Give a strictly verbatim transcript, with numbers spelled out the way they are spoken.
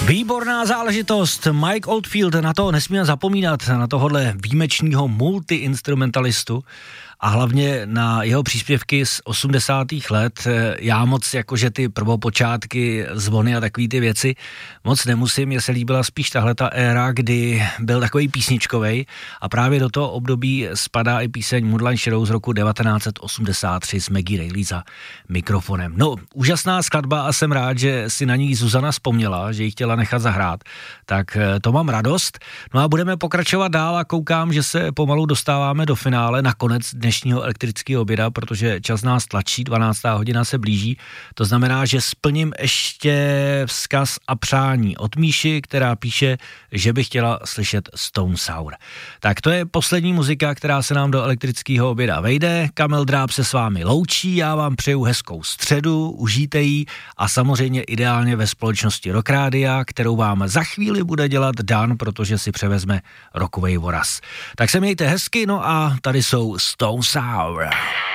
Výborná záležitost, Mike Oldfield, na to nesmíme zapomínat, na tohohle výjimečného multiinstrumentalistu a hlavně na jeho příspěvky z osmdesátých let. Já moc jakože ty prvopočátky, zvony a takový ty věci moc nemusím, mně se líbila spíš tahle ta éra, kdy byl takový písničkovej a právě do toho období spadá i píseň Moonlight Shadow z roku devatenáct set osmdesát tři s Maggie Reilly za mikrofonem. No, úžasná skladba a jsem rád, že si na ní Zuzana vzpomněla, že ji chtěla nechat zahrát, tak to mám radost. No a budeme pokračovat dál a koukám, že se pomalu dostáváme do finále, nakonec dnešního elektrického oběda, protože čas nás tlačí, dvanáctá hodina se blíží, to znamená, že splním ještě vzkaz a přání od Míši, která píše, že by chtěla slyšet Stone Sour. Tak to je poslední muzika, která se nám do elektrického oběda vejde. Kamil Dráb se s vámi loučí, já vám přeju hezkou středu, užijte ji a samozřejmě ideálně ve společnosti Rock Rádia, kterou vám za chvíli bude dělat Dan, protože si převezme rokovej voraz. Tak se mějte hezky, no a tady jsou Stone Sour.